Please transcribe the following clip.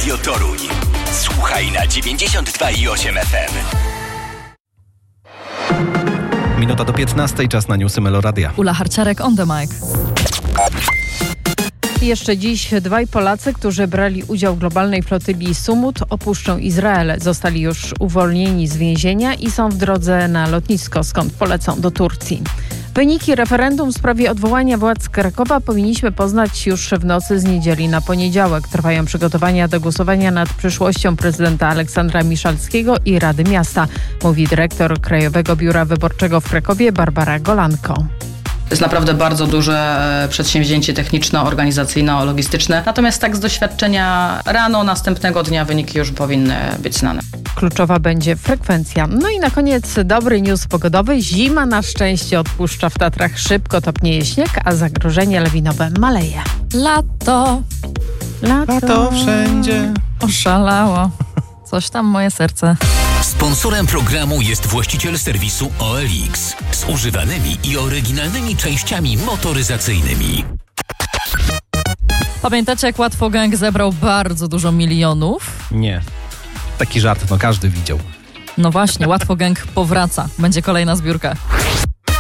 Radio Toruń. Słuchaj na 92,8 FM. Minuta do 15, czas na newsy Meloradia. Ula Harciarek on the mic. Jeszcze dziś dwaj Polacy, którzy brali udział w globalnej flotyli Sumut, opuszczą Izrael. Zostali już uwolnieni z więzienia i są w drodze na lotnisko, skąd polecą do Turcji. Wyniki referendum w sprawie odwołania władz Krakowa powinniśmy poznać już w nocy z niedzieli na poniedziałek. Trwają przygotowania do głosowania nad przyszłością prezydenta Aleksandra Miszalskiego i Rady Miasta, mówi dyrektor Krajowego Biura Wyborczego w Krakowie Barbara Golanko. To jest naprawdę bardzo duże przedsięwzięcie techniczno-organizacyjno-logistyczne. Natomiast tak z doświadczenia rano następnego dnia wyniki już powinny być znane. Kluczowa będzie frekwencja. No i na koniec dobry news pogodowy. Zima na szczęście odpuszcza w Tatrach. Szybko topnieje śnieg, a zagrożenie lawinowe maleje. Lato wszędzie. oszalało. Coś tam moje serce. Sponsorem programu jest właściciel serwisu OLX z używanymi i oryginalnymi częściami motoryzacyjnymi. Pamiętacie, jak Łatwo Gang zebrał bardzo dużo milionów? Nie. Taki żart, każdy widział. No właśnie, Łatwo Gang powraca. Będzie kolejna zbiórka.